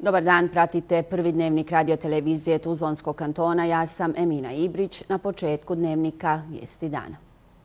Dobar dan, pratite prvi dnevnik radiotelevizije Tuzlanskog kantona. Ja sam Emina Ibrić. Na početku dnevnika vijesti dana.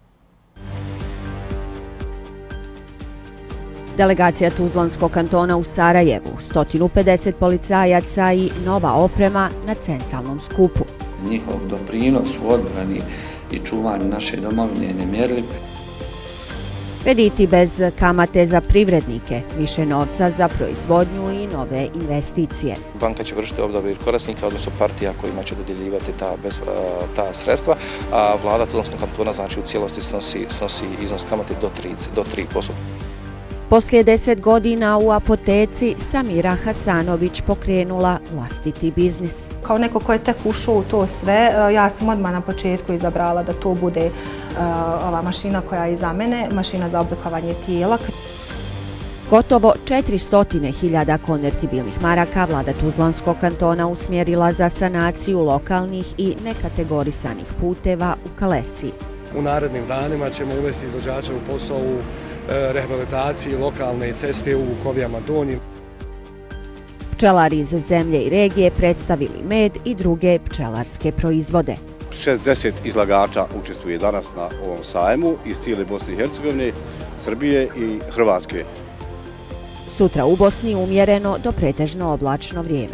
Delegacija Tuzlanskog kantona u Sarajevu, 150 policajaca i nova oprema na centralnom skupu. Njihov doprinos u odbrani i čuvanju naše domovine je nemjerljiv. Krediti bez kamate za privrednike, više novca za proizvodnju i nove investicije. Banka će vršiti odabir korisnika, odnosno partija kojima će dodjeljivati ta sredstva, a vlada Tuzlanskog kantona znači u cijelosti snosi iznos kamate do 3%. Poslije 10 godina u apoteci Samira Hasanović pokrenula vlastiti biznis. Kao neko ko je tek ušao u to sve, ja sam odmah na početku izabrala da to bude ova mašina koja je iza mene, mašina za oblikovanje tijela. Gotovo 400.000 konvertibilnih maraka vlada Tuzlanskog kantona usmjerila za sanaciju lokalnih i nekategorisanih puteva u Kalesiji. U narednim danima ćemo uvesti izvođača u posao u rehabilitaciji lokalne ceste u Vukovijama Donjim. Pčelari iz zemlje i regije predstavili med i druge pčelarske proizvode. 60 izlagača učestvuje danas na ovom sajmu iz cijele Bosne i Hercegovine, Srbije i Hrvatske. Sutra u Bosni umjereno do pretežno oblačno vrijeme.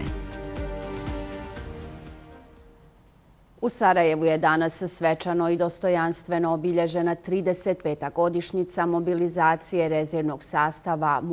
U Sarajevu je danas svečano i dostojanstveno obilježena 35. godišnjica mobilizacije rezervnog sastava